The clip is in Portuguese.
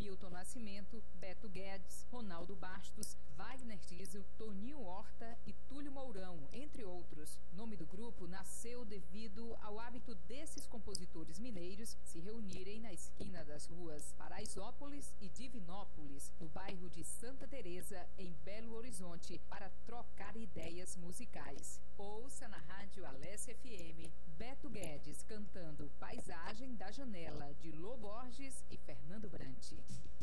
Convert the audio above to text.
Milton Nascimento, Beto Guedes, Ronaldo Bastos, Wagner Tiso, Toninho Horta e Túlio Mourão, entre outros. O nome do grupo nasceu devido ao hábito desses compositores mineiros se reunirem na esquina das ruas Paraisópolis e Divinópolis, no bairro de Santa Teresa, em Belo Horizonte, para trocar ideias musicais. Ouça na Rádio Alesse FM, Beto Guedes cantando Paisagem da Janela, de Lô Borges e Fernando Brant.